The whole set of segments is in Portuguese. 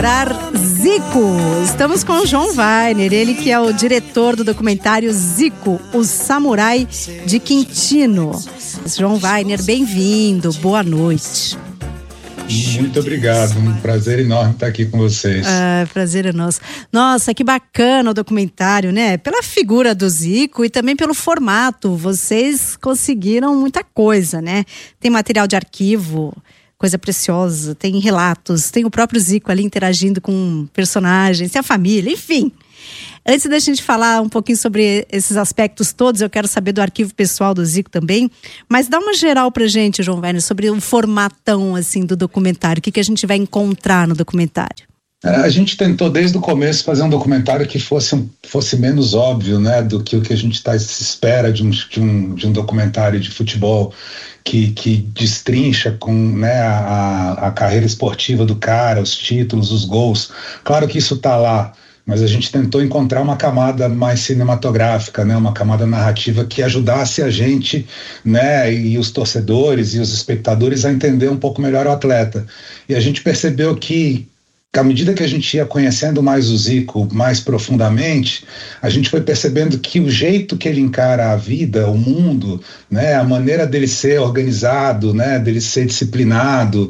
Zico. Estamos com o João Weiner, ele que é o diretor do documentário Zico, o Samurai de Quintino. João Weiner, bem-vindo, boa noite. Muito obrigado, um prazer enorme estar aqui com vocês. Prazer é nosso. Nossa, que bacana o documentário, né? Pela figura do Zico e também pelo formato, vocês conseguiram muita coisa, né? Tem material de arquivo, coisa preciosa, tem relatos, tem o próprio Zico ali interagindo com personagens, tem a família, enfim. Antes da gente falar um pouquinho sobre esses aspectos todos, eu quero saber do arquivo pessoal do Zico também, mas dá uma geral pra gente, João Weiner, sobre o formatão assim, do documentário, o que a gente vai encontrar no documentário. A gente tentou desde o começo fazer um documentário que fosse menos óbvio, né, do que o que a gente se espera de um documentário de futebol que destrincha com, né, a carreira esportiva do cara, os títulos, os gols. Claro que isso está lá, mas a gente tentou encontrar uma camada mais cinematográfica, né, uma camada narrativa que ajudasse a gente, né, e os torcedores e os espectadores a entender um pouco melhor o atleta. E a gente percebeu que, à medida que a gente ia conhecendo mais o Zico mais profundamente, a gente foi percebendo que o jeito que ele encara a vida, o mundo, né, a maneira dele ser organizado, né, dele ser disciplinado,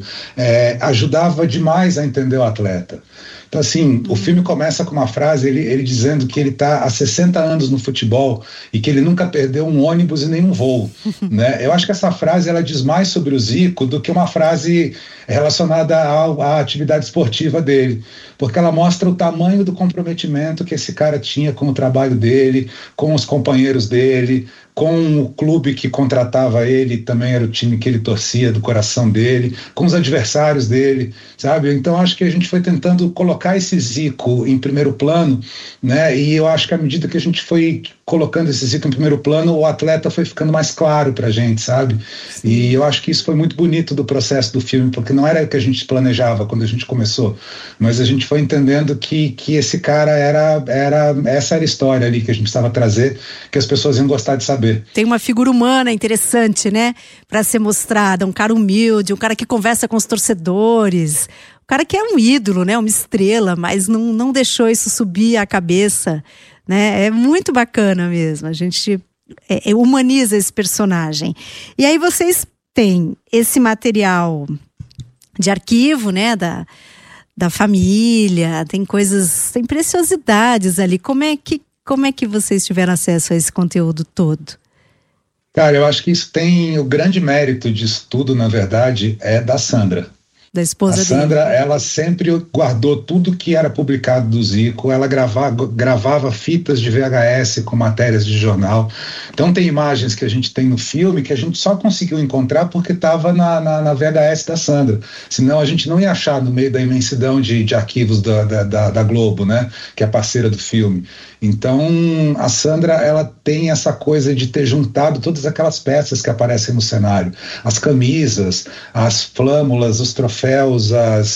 ajudava demais a entender o atleta. Então, assim, o filme começa com uma frase, ele dizendo que ele está há 60 anos no futebol e que ele nunca perdeu um ônibus e nem um voo, né? Eu acho que essa frase, ela diz mais sobre o Zico do que uma frase relacionada à atividade esportiva dele, porque ela mostra o tamanho do comprometimento que esse cara tinha com o trabalho dele, com os companheiros dele, com o clube que contratava ele, também era o time que ele torcia do coração dele, com os adversários dele, sabe? Então acho que a gente foi tentando colocar esse Zico em primeiro plano, né? E eu acho que à medida que a gente foi colocando esse Zico em primeiro plano, o atleta foi ficando mais claro pra gente, sabe? Sim. E eu acho que isso foi muito bonito do processo do filme, porque não era o que a gente planejava quando a gente começou, mas a gente foi entendendo que esse cara essa era a história ali que a gente precisava trazer, que as pessoas iam gostar de saber. Tem uma figura humana interessante, né? Pra ser mostrada, um cara humilde, um cara que conversa com os torcedores, um cara que é um ídolo, né? Uma estrela, mas não deixou isso subir a cabeça, né? É muito bacana mesmo, a gente humaniza esse personagem. E aí vocês têm esse material de arquivo, né? Da família, tem coisas, tem preciosidades ali. Como é que vocês tiveram acesso a esse conteúdo todo? Cara, eu acho que isso tem o grande mérito disso tudo, na verdade, é da Sandra. Da esposa dele. A Sandra, ela sempre guardou tudo que era publicado do Zico, ela gravava fitas de VHS com matérias de jornal. Então tem imagens que a gente tem no filme que a gente só conseguiu encontrar porque estava na VHS da Sandra. Senão a gente não ia achar no meio da imensidão de arquivos da Globo, né? Que é parceira do filme. Então a Sandra, ela tem essa coisa de ter juntado todas aquelas peças que aparecem no cenário. As camisas, as flâmulas, os troféus,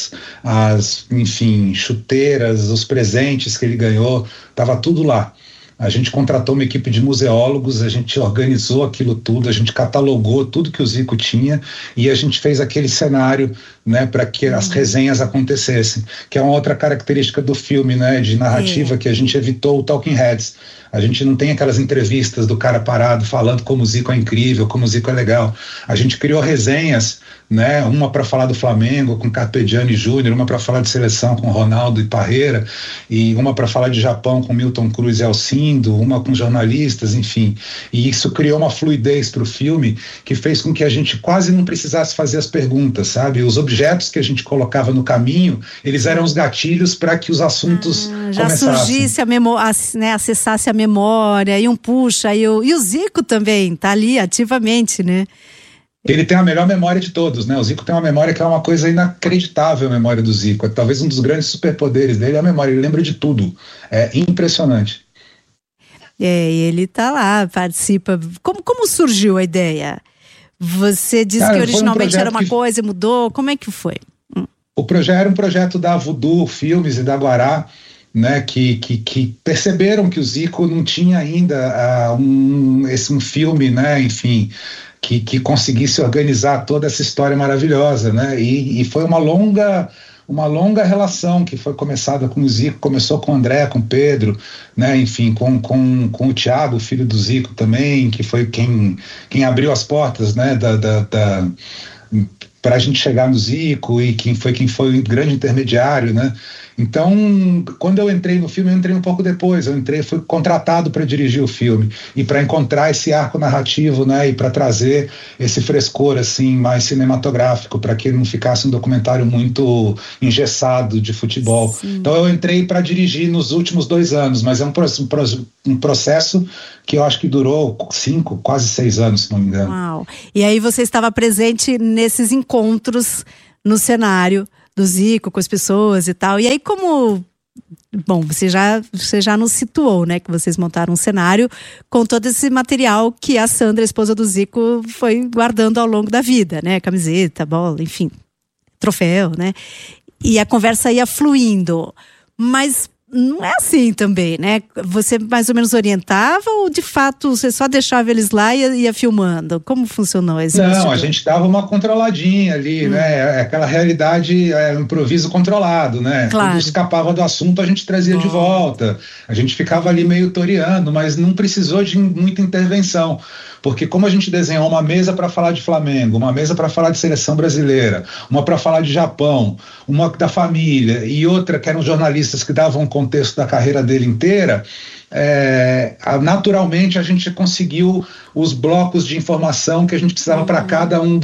enfim, chuteiras, os presentes que ele ganhou, estava tudo lá. A gente contratou uma equipe de museólogos, a gente organizou aquilo tudo, a gente catalogou tudo que o Zico tinha e a gente fez aquele cenário, né, para que as resenhas acontecessem, que é uma outra característica do filme, né, de narrativa, que a gente evitou o Talking Heads. A gente não tem aquelas entrevistas do cara parado falando como o Zico é incrível, como o Zico é legal. A gente criou resenhas, né, uma para falar do Flamengo com Carpegiani Júnior, uma para falar de seleção com Ronaldo e Parreira, e uma para falar de Japão com Milton Cruz e Alcindo, uma com jornalistas, enfim. E isso criou uma fluidez para o filme que fez com que a gente quase não precisasse fazer as perguntas, sabe? Os objetos que a gente colocava no caminho, eles eram os gatilhos para que os assuntos já surgisse a memória, né, acessasse a memória, e um puxa, e o Zico também tá ali ativamente, né? Ele tem a melhor memória de todos, né? O Zico tem uma memória que é uma coisa inacreditável, a memória do Zico. É talvez um dos grandes superpoderes dele é a memória, ele lembra de tudo. É impressionante. E ele tá lá, participa. Como surgiu a ideia? Você disse que originalmente era uma coisa e mudou, como é que foi? O projeto era um projeto da Voodoo Filmes e da Guará, né, que perceberam que o Zico não tinha ainda um filme, né, enfim, que conseguisse organizar toda essa história maravilhosa, né, e foi uma longa uma longa relação que foi começada com o Zico, começou com o André, com o Pedro, né, enfim, com o Thiago, filho do Zico também, que foi quem abriu as portas, né, para a gente chegar no Zico, e quem foi o grande intermediário, né? Então, quando eu entrei no filme, eu entrei um pouco depois. Fui contratado para dirigir o filme e para encontrar esse arco narrativo, né? E para trazer esse frescor assim mais cinematográfico, para que não ficasse um documentário muito engessado de futebol. Sim. Então, eu entrei para dirigir nos últimos 2 anos, mas é um processo que eu acho que durou 5, quase 6 anos, se não me engano. Uau. E aí você estava presente nesses encontros no cenário do Zico com as pessoas e tal. E aí bom, você já nos situou, né, que vocês montaram um cenário com todo esse material que a Sandra, a esposa do Zico, foi guardando ao longo da vida, né, camiseta, bola, enfim, troféu, né, e a conversa ia fluindo, mas não é assim também, né? Você mais ou menos orientava ou de fato você só deixava eles lá e ia filmando? Como funcionou esse Não, a gente dava uma controladinha ali, né? Aquela realidade, improviso controlado, né? Claro. Quando escapava do assunto, a gente trazia de volta. A gente ficava ali meio toreando, mas não precisou de muita intervenção. Porque como a gente desenhou uma mesa para falar de Flamengo, uma mesa para falar de seleção brasileira, uma para falar de Japão, uma da família e outra que eram jornalistas que davam um contexto da carreira dele inteira, naturalmente a gente conseguiu os blocos de informação que a gente precisava para cada um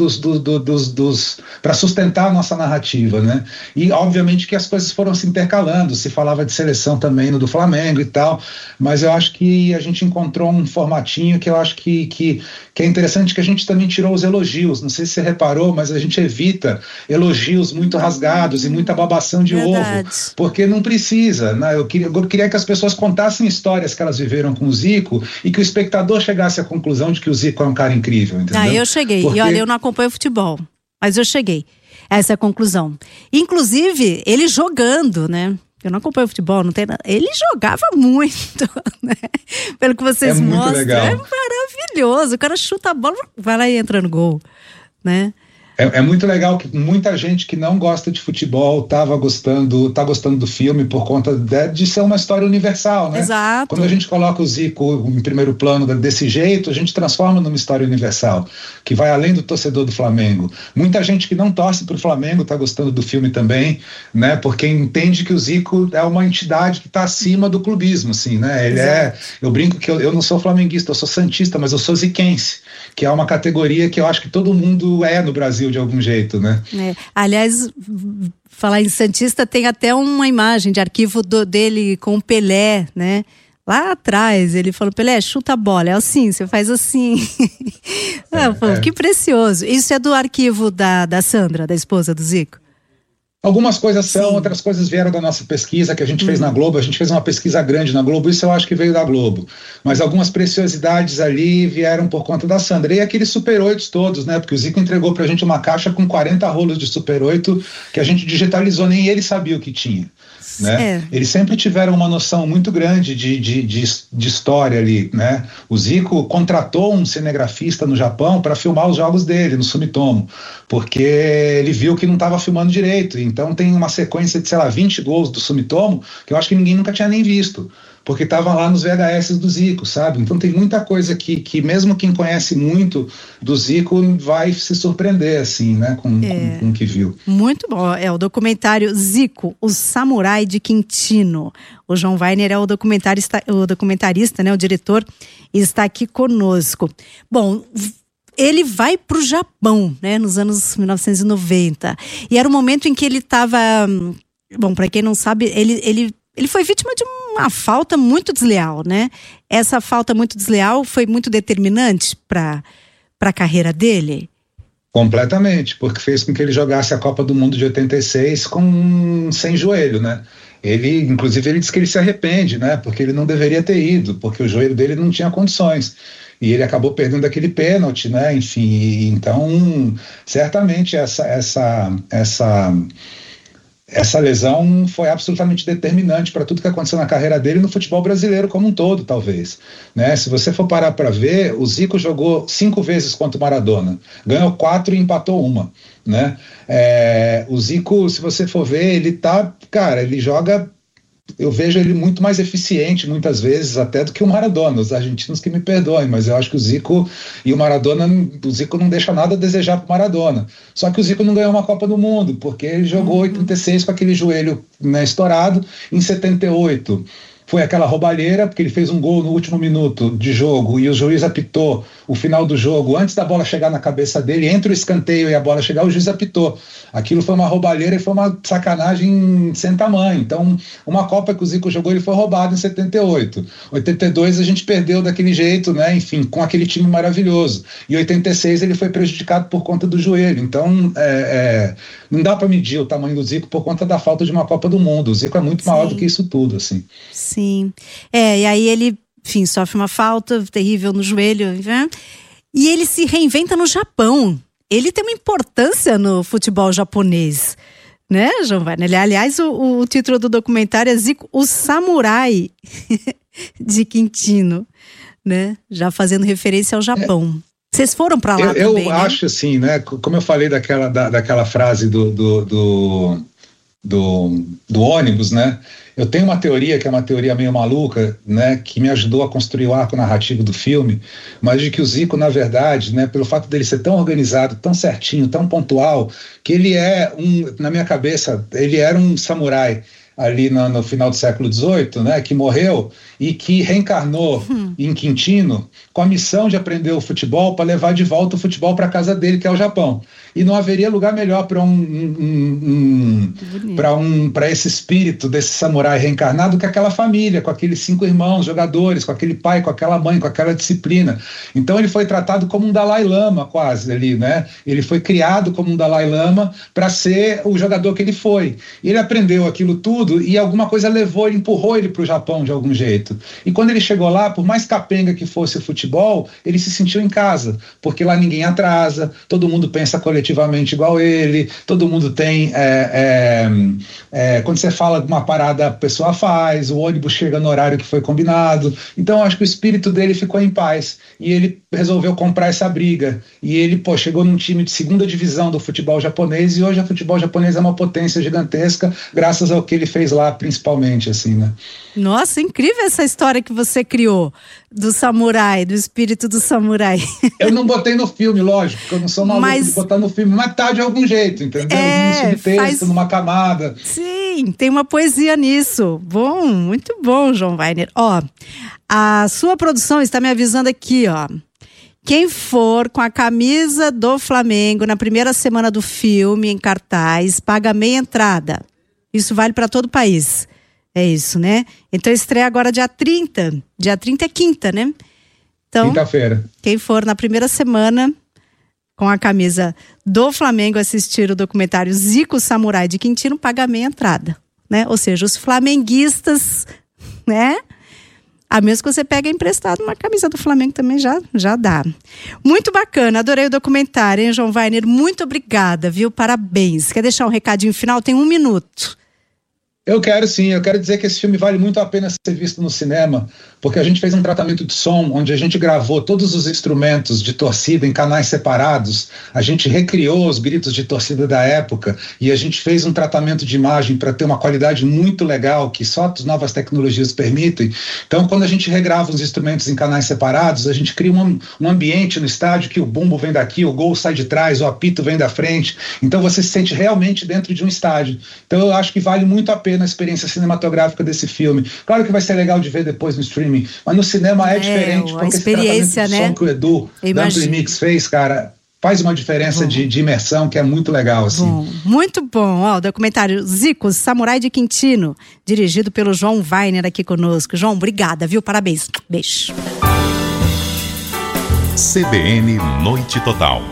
para sustentar a nossa narrativa, né? E obviamente que as coisas foram se intercalando, se falava de seleção também no do Flamengo e tal, mas eu acho que a gente encontrou um formatinho que eu acho que é interessante, que a gente também tirou os elogios. Não sei se você reparou, mas a gente evita elogios muito rasgados e muita babação de ovo, porque não precisa, né? Eu queria que as pessoas contassem histórias que elas viveram com o Zico e que o espectador chegasse à conclusão de que o Zico é um cara incrível, entendeu? Eu cheguei. E olha, eu não acompanho futebol, mas eu cheguei a essa conclusão. Inclusive, ele jogando, né? Eu não acompanho futebol, não tem nada. Ele jogava muito, né? Pelo que vocês mostram. Legal. É maravilhoso. O cara chuta a bola, vai lá e entra no gol, né? É muito legal que muita gente que não gosta de futebol tá gostando do filme por conta de ser uma história universal, né? Exato. Quando a gente coloca o Zico em primeiro plano desse jeito, a gente transforma numa história universal, que vai além do torcedor do Flamengo. Muita gente que não torce pro Flamengo tá gostando do filme também, né? Porque entende que o Zico é uma entidade que tá acima do clubismo, assim, né? Eu brinco que eu não sou flamenguista, eu sou santista, mas eu sou ziquense, que é uma categoria que eu acho que todo mundo é no Brasil de algum jeito, né? Aliás, falar em santista, tem até uma imagem de arquivo dele com o Pelé, né? Lá atrás, ele falou: Pelé, chuta a bola. É assim, você faz assim. Que precioso. Isso é do arquivo da Sandra, da esposa do Zico? Algumas coisas são, Sim. Outras coisas vieram da nossa pesquisa que a gente fez na Globo. A gente fez uma pesquisa grande na Globo, isso eu acho que veio da Globo. Mas algumas preciosidades ali vieram por conta da Sandra. E aqueles Super 8 todos, né? Porque o Zico entregou pra gente uma caixa com 40 rolos de Super 8 que a gente digitalizou, nem ele sabia o que tinha. Né? Eles sempre tiveram uma noção muito grande de história ali, né? O Zico contratou um cinegrafista no Japão para filmar os jogos dele no Sumitomo, porque ele viu que não estava filmando direito. Então tem uma sequência de, 20 gols do Sumitomo que eu acho que ninguém nunca tinha nem visto, porque estava lá nos VHS do Zico, sabe? Então tem muita coisa que mesmo quem conhece muito do Zico vai se surpreender, assim, né? Com o que viu. Muito bom. É o documentário Zico, o Samurai de Quintino. O João Weiner é o documentarista, né? O diretor, e está aqui conosco. Bom, ele vai para o Japão, né? Nos anos 1990. E era o momento em que ele estava... Bom, para quem não sabe, ele foi vítima de uma falta muito desleal, né? Essa falta muito desleal foi muito determinante para a carreira dele? Completamente, porque fez com que ele jogasse a Copa do Mundo de 86 sem joelho, né? Inclusive, ele disse que ele se arrepende, né? Porque ele não deveria ter ido, porque o joelho dele não tinha condições. E ele acabou perdendo aquele pênalti, né? Enfim, então, certamente essa lesão foi absolutamente determinante para tudo que aconteceu na carreira dele e no futebol brasileiro como um todo, talvez. Né? Se você for parar para ver, o Zico jogou 5 vezes contra o Maradona, ganhou 4 e empatou 1. Né? O Zico, se você for ver, ele joga... Eu vejo ele muito mais eficiente, muitas vezes, até do que o Maradona. Os argentinos que me perdoem, mas eu acho que o Zico e o Maradona, o Zico não deixa nada a desejar para o Maradona. Só que o Zico não ganhou uma Copa do Mundo, porque ele jogou 86 com aquele joelho, né, estourado, em 78. Foi aquela roubalheira, porque ele fez um gol no último minuto de jogo e o juiz apitou o final do jogo, antes da bola chegar na cabeça dele, entre o escanteio e a bola chegar, o juiz apitou. Aquilo foi uma roubalheira e foi uma sacanagem sem tamanho. Então, uma Copa que o Zico jogou, ele foi roubado em 78. 82 a gente perdeu daquele jeito, né? Enfim, com aquele time maravilhoso. E 86 ele foi prejudicado por conta do joelho. Então, não dá para medir o tamanho do Zico por conta da falta de uma Copa do Mundo. O Zico é muito maior do que isso tudo, assim. Sim. E aí ele, enfim, sofre uma falta terrível no joelho, né? E ele se reinventa no Japão. Ele tem uma importância no futebol japonês, né, João Wagner? Aliás, o título do documentário é Zico, o Samurai de Quintino, né? Já fazendo referência ao Japão. Vocês foram para lá também, eu acho assim, né? Como eu falei daquela frase do ônibus, né? Eu tenho uma teoria que é uma teoria meio maluca, né, que me ajudou a construir o arco narrativo do filme, mas de que o Zico, na verdade, né, pelo fato dele ser tão organizado, tão certinho, tão pontual, que ele na minha cabeça, ele era um samurai ali no final do século XVIII, né, que morreu e que reencarnou em Quintino com a missão de aprender o futebol para levar de volta o futebol para a casa dele, que é o Japão. E não haveria lugar melhor para esse espírito desse samurai reencarnado que aquela família, com aqueles 5 irmãos jogadores, com aquele pai, com aquela mãe, com aquela disciplina. Então ele foi tratado como um Dalai Lama quase ali, né? Ele foi criado como um Dalai Lama para ser o jogador que ele foi. E ele aprendeu aquilo tudo e alguma coisa empurrou ele para o Japão de algum jeito. E quando ele chegou lá, por mais capenga que fosse o futebol, ele se sentiu em casa, porque lá ninguém atrasa, todo mundo pensa coletivamente igual ele, todo mundo tem... quando você fala de uma parada, a pessoa faz, o ônibus chega no horário que foi combinado. Então, acho que o espírito dele ficou em paz. E ele resolveu comprar essa briga. E ele, chegou num time de 2ª divisão do futebol japonês, e hoje o futebol japonês é uma potência gigantesca, graças ao que ele fez lá, principalmente, assim, né? Nossa, incrível essa história que você criou do samurai, do espírito do samurai. Eu não botei no filme, lógico, porque eu não sou maluco de botar no filme, mas tá de algum jeito, entendeu? Num subtexto, numa camada. Sim, tem uma poesia nisso. Bom, muito bom, João Wagner. A sua produção está me avisando aqui, quem for com a camisa do Flamengo na primeira semana do filme, em cartaz, paga meia entrada. Isso vale para todo o país. É isso, né? Então estreia agora dia 30. Dia 30 é quinta, né? Então, quinta-feira. Quem for na primeira semana com a camisa do Flamengo assistir o documentário Zico Samurai de Quintino, paga meia entrada, né? Ou seja, os flamenguistas, né? A menos que você pegue emprestado uma camisa do Flamengo também já dá. Muito bacana, adorei o documentário, hein, João Wagner? Muito obrigada, viu? Parabéns. Quer deixar um recadinho final? Tem 1 minuto. Eu quero sim, eu quero dizer que esse filme vale muito a pena ser visto no cinema, porque a gente fez um tratamento de som, onde a gente gravou todos os instrumentos de torcida em canais separados, a gente recriou os gritos de torcida da época, e a gente fez um tratamento de imagem para ter uma qualidade muito legal, que só as novas tecnologias permitem. Então, quando a gente regrava os instrumentos em canais separados, a gente cria um ambiente no estádio que o bumbo vem daqui, o gol sai de trás, o apito vem da frente, então você se sente realmente dentro de um estádio. Então eu acho que vale muito a pena a experiência cinematográfica desse filme. Claro que vai ser legal de ver depois no streaming, mas no cinema é diferente, porque esse tratamento de som que o Edu da Amplimix fez, cara, faz uma diferença de imersão que é muito legal, assim. Muito bom. O documentário Zico, Samurai de Quintino, dirigido pelo João Wagner aqui conosco. João, obrigada, viu? Parabéns. Beijo. CBN Noite Total.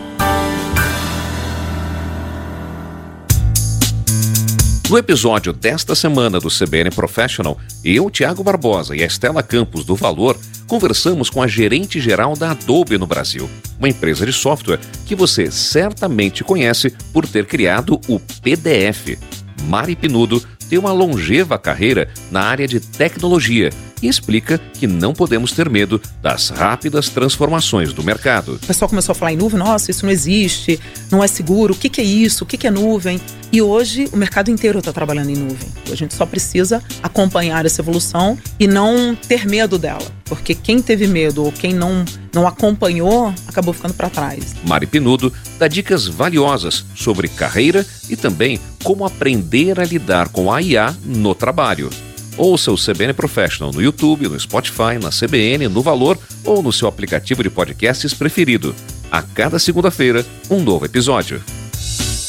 No episódio desta semana do CBN Professional, eu, Thiago Barbosa e a Estela Campos do Valor conversamos com a gerente-geral da Adobe no Brasil, uma empresa de software que você certamente conhece por ter criado o PDF. Mari Pinudo tem uma longeva carreira na área de tecnologia e explica que não podemos ter medo das rápidas transformações do mercado. O pessoal começou a falar em nuvem, nossa, isso não existe, não é seguro, o que é isso, o que é nuvem? E hoje o mercado inteiro está trabalhando em nuvem. A gente só precisa acompanhar essa evolução e não ter medo dela, porque quem teve medo ou quem não acompanhou acabou ficando para trás. Mari Pinudo dá dicas valiosas sobre carreira e também como aprender a lidar com a IA no trabalho. Ouça o CBN Professional no YouTube, no Spotify, na CBN, no Valor ou no seu aplicativo de podcasts preferido. A cada segunda-feira, um novo episódio.